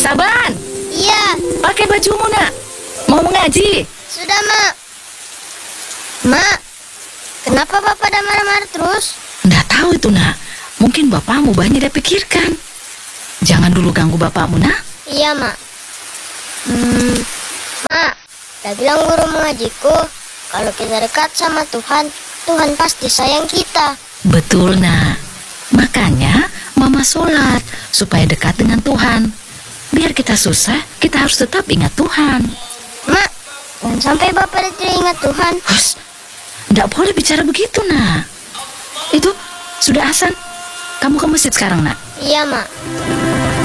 Saban, Iya, pakai bajumu nak. Mau mengaji? sudah, Mak. Mak, kenapa Bapak dah marah-marah terus? Nggak tahu itu nak. Mungkin bapakmu banyak dia pikirkan. Jangan dulu ganggu bapakmu nak. Iya, Mak. Mak, dah bilang guru mengajiku, kalau kita dekat sama Tuhan, Tuhan pasti sayang kita. Betul nak. Makanya mama sholat supaya dekat dengan Tuhan. Biar kita susah, kita harus tetap ingat Tuhan. Mak, jangan sampai Bapak tidak ingat Tuhan. Hus, nggak boleh bicara begitu nak. Itu sudah azan. Kamu ke masjid sekarang nak. Iya, Mak.